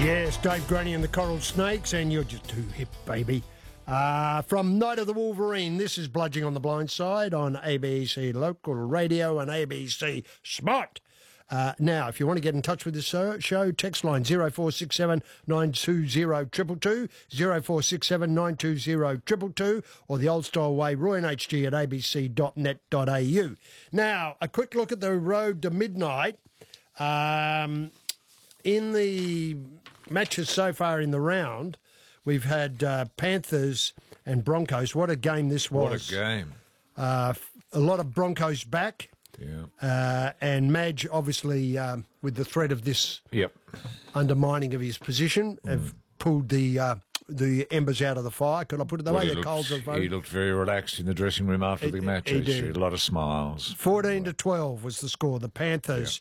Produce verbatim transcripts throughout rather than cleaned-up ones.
Yes, Dave Graney and the Coral Snakes, and you're just too hip, baby. Uh, from Night of the Wolverine, this is Bludging on the Blind Side on A B C Local Radio and A B C Smart. Uh, now, if you want to get in touch with the show, show text line zero four six seven nine two zero two two two, zero four six seven nine two zero two two two, or the old style way, roy and h g at a b c dot net dot a u. Now, a quick look at the road to midnight. Um, in the matches so far in the round, we've had uh, Panthers and Broncos. What a game this was. What a game. Uh, a lot of Broncos back. Yeah. Uh, and Madge, obviously, um, with the threat of this Yep. undermining of his position, mm. have pulled the uh, the embers out of the fire. Could I put it that Well, way? he The coals looked, of he looked very relaxed in the dressing room after He- the match. he He did. had a lot of smiles. fourteen to twelve was the score. The Panthers.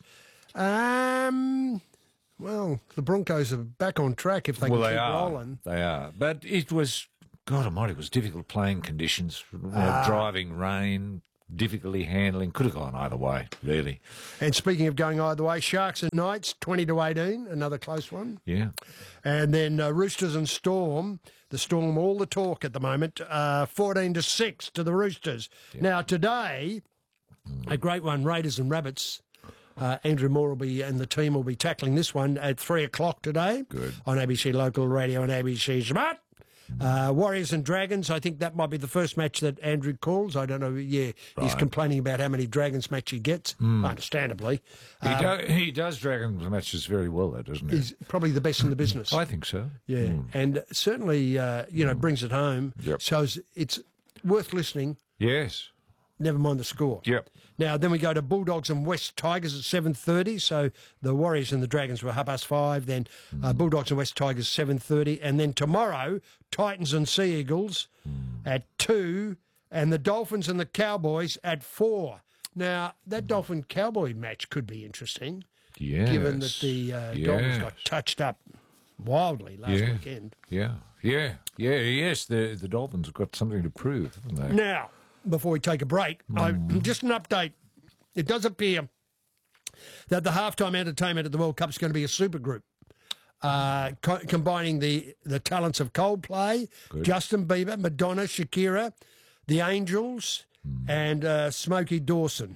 Um, well, the Broncos are back on track if they well, can they keep are. rolling. They are. But it was, God almighty, it was difficult playing conditions. You know, Ah. driving, rain, difficulty handling. Could have gone either way, really. And speaking of going either way, Sharks and Knights, twenty to eighteen, another close one. Yeah. And then uh, Roosters and Storm, the Storm, all the talk at the moment, uh, fourteen to six to the Roosters. Yeah. Now, today, a great one, Raiders and Rabbits. Uh, Andrew Moore will be, and the team will be tackling this one at three o'clock today. Good. On A B C Local Radio and A B C Smart. Uh, Warriors and Dragons, I think that might be the first match that Andrew calls. I don't know, yeah, he's Right. complaining about how many Dragons match he gets, understandably. He, Um, do, he does Dragons matches very well, though, doesn't he? He's probably the best in the business. I think so. Yeah, and certainly, uh, you know, brings it home. Yep. Shows it's worth listening, Yes. never mind the score. Yep. Now, then we go to Bulldogs and West Tigers at seven thirty. So the Warriors and the Dragons were half past five. Then uh, Bulldogs and West Tigers seven thirty. And then tomorrow, Titans and Sea Eagles at two. And the Dolphins and the Cowboys at four. Now, that Dolphin-Cowboy match could be interesting, Yes. given that the uh, Dolphins got Yes. touched up wildly last Yeah. weekend. Yeah. Yeah. Yeah. Yes. The the Dolphins have got something to prove, haven't they? Now, before we take a break, I, just an update. It does appear that the halftime entertainment at the World Cup is going to be a supergroup, uh, co- combining the, the talents of Coldplay, Good. Justin Bieber, Madonna, Shakira, the Angels, and uh, Smokey Dawson.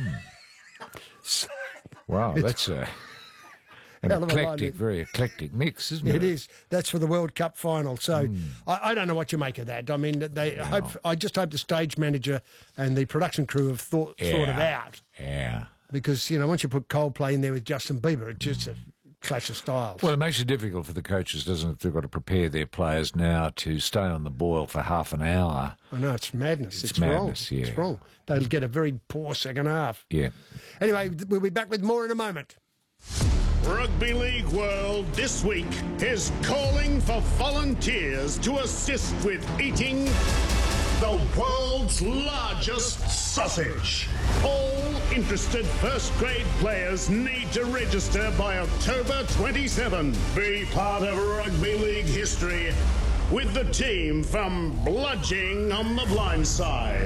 Wow, that's a, an Hell of a eclectic, lineup. very eclectic mix, isn't it? It is. That's for the World Cup final. So I, I don't know what you make of that. I mean, they hope. I just hope the stage manager and the production crew have thought thought it Yeah. out. Yeah. Because, you know, once you put Coldplay in there with Justin Bieber, it's just a clash of styles. Well, it makes it difficult for the coaches, doesn't it? They've got to prepare their players now to stay on the boil for half an hour. I know, it's madness. It's It's, madness, wrong. yeah. It's wrong. They'll get a very poor second half. Yeah. Anyway, we'll be back with more in a moment. Rugby League World this week is calling for volunteers to assist with eating the world's largest sausage. All interested first grade players need to register by October twenty-seventh. Be part of rugby league history with the team from Bludging on the Blind Side.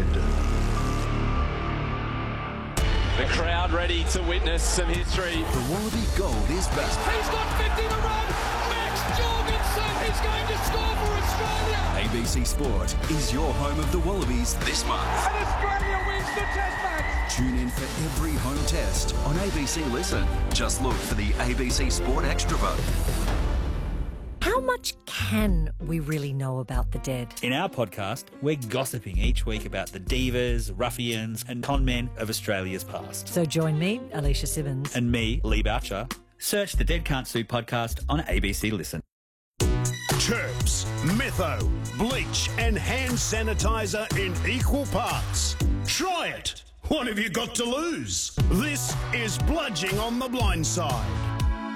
The crowd ready to witness some history. The Wallaby Gold is back. He's got fifty to run. Max Jorgensen is going to score for Australia. A B C Sport is your home of the Wallabies this month. And Australia wins the Test match. Tune in for every home test on A B C Listen. Just look for the A B C Sport Extra vote. How much can we really know about the dead? In our podcast, we're gossiping each week about the divas, ruffians, and con men of Australia's past. So join me, Alicia Simmons. And me, Lee Boucher. Search the Dead Can't Sue podcast on A B C Listen. Terps, metho, bleach, and hand sanitizer in equal parts. Try it. What have you got to lose? This is Bludging on the Blind Side.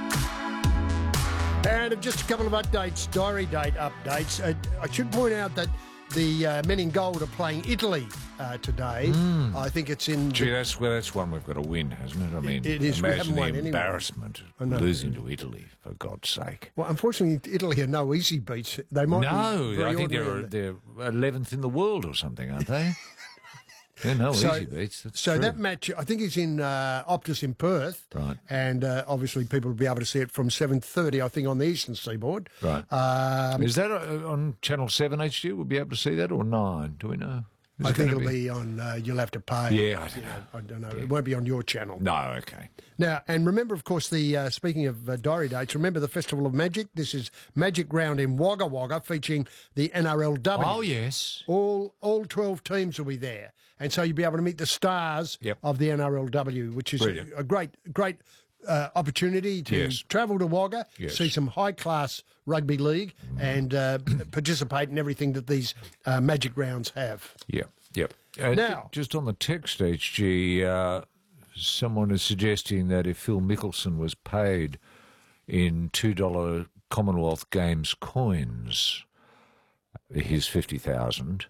And just a couple of updates, diary date updates. Uh, I should point out that the uh, Men in Gold are playing Italy uh, today. I think it's in... Gee, that's, well, that's one we've got to win, hasn't it? I mean, it is. We imagine haven't the won anyway. embarrassment I know. of losing to Italy, for God's sake. Well, unfortunately, Italy are no easy beats. They might be No, very I think ordinary. they're they're eleventh in the world or something, aren't they? Yeah, no So- easy beats. That's So true. that match, I think, is in uh, Optus in Perth, Right. And uh, obviously, people will be able to see it from seven thirty, I think, on the eastern seaboard. Right. Um, Is that uh, on Channel seven H D? We'll be able to see that, or nine? Do we know? Is I it think gonna it'll be, on. Uh, you'll have to pay. Yeah, I don't You know. I don't know. It won't be on your channel. No, okay. Now, and remember, of course, the uh, speaking of uh, diary dates, remember the Festival of Magic? This is Magic Round in Wagga Wagga, featuring the N R L W. Oh, yes. All all twelve teams will be there, and so you'll be able to meet the stars Yep. of the N R L W, which is a, Brilliant. a great great uh, opportunity to Yes. travel to Wagga, Yes. see some high class rugby league, and uh, participate in everything that these uh, Magic Rounds have. Yep, yep. Uh, Now- ju- just on the text, H G, uh, someone is suggesting that if Phil Mickelson was paid in two dollar Commonwealth Games coins, his fifty thousand,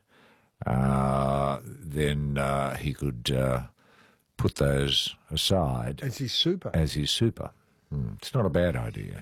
uh, then uh, he could uh, put those aside It's his super. as his super. Hmm, it's not a bad idea.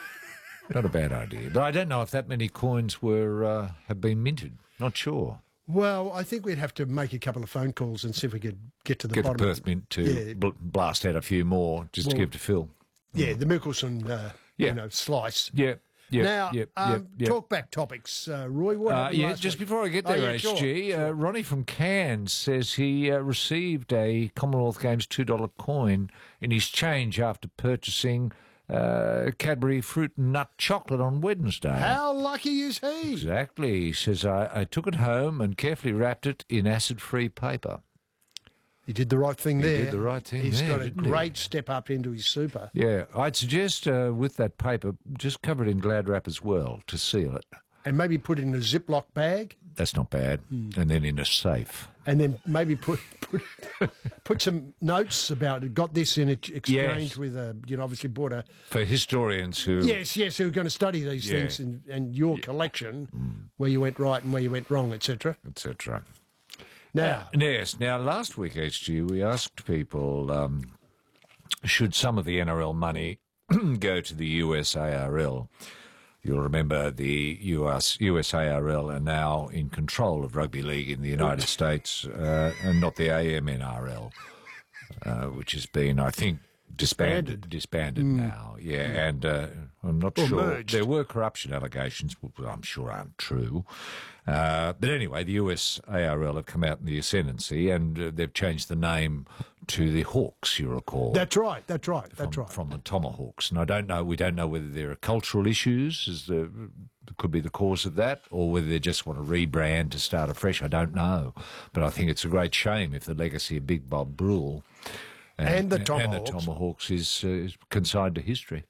Not a bad idea. But I don't know if that many coins were uh, have been minted. Not sure. Well, I think we'd have to make a couple of phone calls and see if we could get to the Get the bottom Perth of it. Mint to Yeah. bl- blast out a few more just to Well- give to Phil. Yeah, the Mickelson, uh, Yeah. you know, slice. Yeah, yeah, now, yeah, um, yeah, talk back topics, uh, Roy. What Uh, happened yeah, last just week? before I get Oh, there, yeah, H sure, G, uh, Ronnie from Cairns says he uh, received a Commonwealth Games two dollar coin in his change after purchasing uh, Cadbury fruit and nut chocolate on Wednesday. How lucky is he? Exactly. He says, I, I took it home and carefully wrapped it in acid-free paper. He did the right thing He there. did the right thing He's there, got a didn't he? great step up into his super. Yeah, I'd suggest uh, with that paper, just cover it in Glad wrap as well to seal it. And maybe put it in a Ziploc bag, That's not bad. Hmm. And then in a safe. and then maybe put put, put some notes about it. Got this in ex- exchange Yes. with a, you know, obviously bought a. For historians who... Yes, yes, who are going to study these Yeah. things and, and your collection, where you went right and where you went wrong, et cetera. et cetera. Now, Yes. Now, last week, H G, we asked people um, should some of the N R L money go to the U S A R L. You'll remember the U S U S A R L are now in control of rugby league in the United States, uh, and not the A M N R L, uh, which has been, I think, disbanded. Disbanded now, yeah. And uh, I'm not Or sure. merged. There were corruption allegations, which I'm sure aren't true. Uh, but anyway, the U S A R L have come out in the ascendancy, and uh, they've changed the name to the Hawks, you recall. that's right, that's right, that's from, right. From the Tomahawks. And I don't know, we don't know whether there are cultural issues, as the, could be the cause of that, or whether they just want to rebrand to start afresh. I don't know. But I think it's a great shame if the legacy of Big Bob Brule And the and Tomahawks. the Tomahawks is, uh, is consigned to history.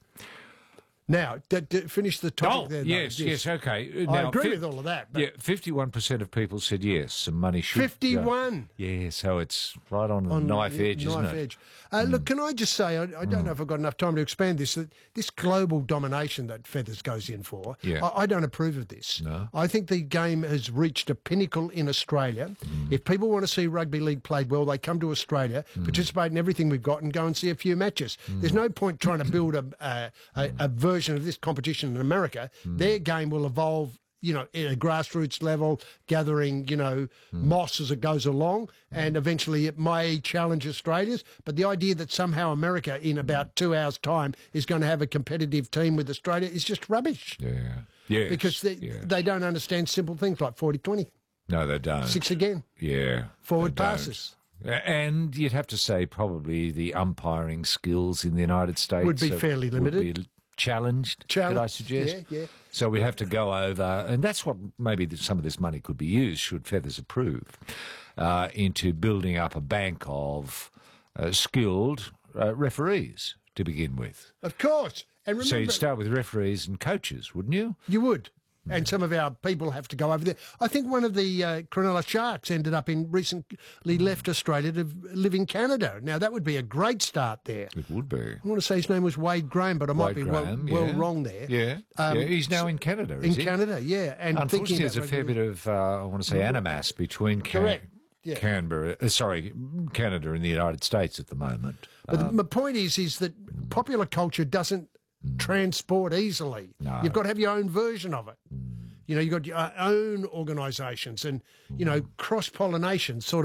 Now, d- d- finish the topic Oh, there. though. yes, yes, okay. I Now, agree fi- with all of that. But Yeah, fifty-one percent of people said yes, some money should go. fifty-one. Yeah, so it's right on the On knife the edge, isn't knife it? edge. Uh, Look, can I just say, I, I don't know if I've got enough time to expand this, that this global domination that Feathers goes in for, Yeah. I, I don't approve of this. No. I think the game has reached a pinnacle in Australia. If people want to see rugby league played well, they come to Australia, participate in everything we've got and go and see a few matches. There's no point trying to build a, a, a, a version of this competition in America. Their game will evolve, you know, at a grassroots level, gathering, you know, moss as it goes along, and eventually it may challenge Australia's. But the idea that somehow America, in about two hours' time, is going to have a competitive team with Australia is just rubbish. Yeah. Yes, Because they, yes. they don't understand simple things like forty twenty, No, they don't. six again, Yeah. forward they don't. passes. And you'd have to say probably the umpiring skills in the United States Would be are- fairly would limited. be challenged, Challenge- could I suggest? yeah, yeah. So we have to go over, and that's what maybe th- some of this money could be used, should Feathers approve, uh, into building up a bank of uh, skilled uh, referees to begin with. Of course. And remember, So you'd start with referees and coaches, wouldn't you? you would. And some of our people have to go over there. I think one of the uh, Cronulla Sharks ended up in recently left Australia to live in Canada. Now, that would be a great start there. It would be. I want to say his name was Wade Graham, but I might Wade be Graham, well, well yeah. wrong there. Yeah. Um, yeah. He's now in Canada, In is he? Canada, yeah. And Unfortunately, thinking there's a about fair rugby bit of, uh, I want to say, animas between Can- Correct, yeah. Canberra, uh, sorry, Canada and the United States at the moment. But the- my point is, is that popular culture doesn't transport easily. No. You've got to have your own version of it. You know, you've got your own organisations and, you know, cross-pollination sort of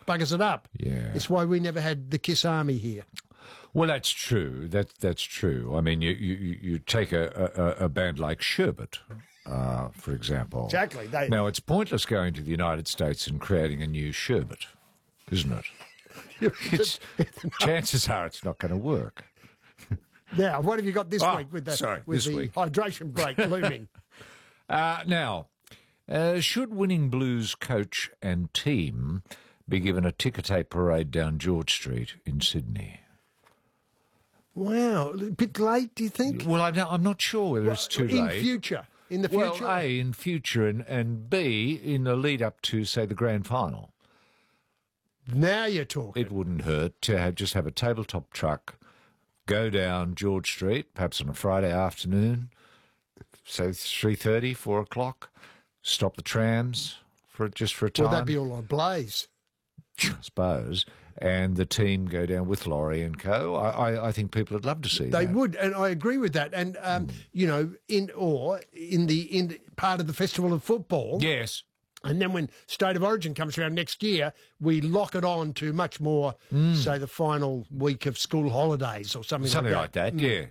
buggers it up. Yeah. It's why we never had the Kiss Army here. Well, that's true. That that's true. I mean, you you, you take a, a, a band like Sherbet, uh, for example. Exactly. They... Now, it's pointless going to the United States and creating a new Sherbet, isn't it? It's, chances are it's not going to work. Now, what have you got this Oh, week with the, sorry, with this the week. hydration break looming? Uh, now, uh, should Winning Blues coach and team be given a ticker tape parade down George Street in Sydney? Wow, a bit late, do you think? Well, I'm not, I'm not sure whether it's too in late. future, in the Well, future. A, in future, and, and B, in the lead up to, say, the grand final. Now you're talking. It wouldn't hurt to have, just have a tabletop truck go down George Street, perhaps on a Friday afternoon, so three thirty, four o'clock, stop the trams for just for a time. Well, that'd be all on Blaze. I suppose, and the team go down with Laurie and co. I, I, I think people would love to see They that. would, and I agree with that. And um, you know, in or in the in the part of the Festival of Football, Yes. and then when State of Origin comes around next year, we lock it on to much more, say, the final week of school holidays or something, Something like like that. that, yeah.